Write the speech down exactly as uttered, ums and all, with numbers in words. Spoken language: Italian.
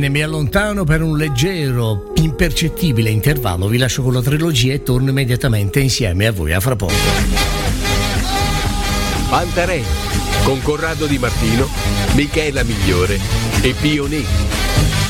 Bene, mi allontano per un leggero, impercettibile intervallo, vi lascio con la trilogia e torno immediatamente insieme a voi. A fra poco. Pantarei con Corrado Di Martino, Michela Migliore e Pio Negri.